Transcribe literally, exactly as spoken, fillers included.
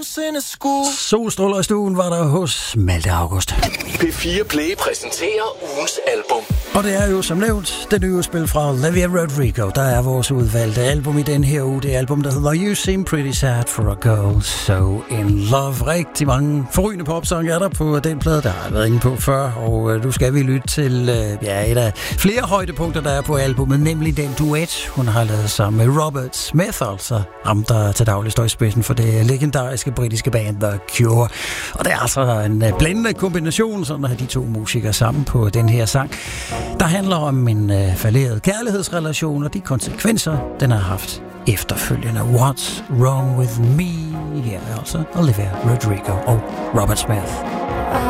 nogensinde skulle. Solstråler i stuen var der hos Malte August. P fire Play præsenterer ugens album. Og det er jo som nævnt det nye spil fra Olivia Rodrigo, der er vores udvalgte album i den her uge. Det album, der hedder You Seem Pretty Sad for a Girl So In Love. Rigtig mange forrygende popsange er der på den plade, der har jeg været inde på før. Og øh, nu skal vi lytte til øh, ja, et af flere højdepunkter, der er på albumet, nemlig den duet, hun har lavet sammen med Robert Smith, altså ham, der til daglig står i spidsen for det legendariske britiske band The Cure. Og det er altså en øh, blændende kombination, sådan at have de to musikere sammen på den her sang, der handler om en øh, falderet kærlighedsrelation og de konsekvenser, den har haft efterfølgende. What's Wrong With Me? Her er altså Olivia Rodrigo og Robert Smith.